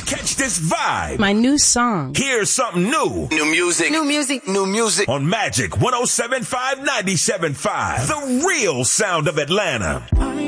Catch this vibe. My new song. Here's something new. New music. New music. New music. On Magic 107.5 97.5. The real sound of Atlanta.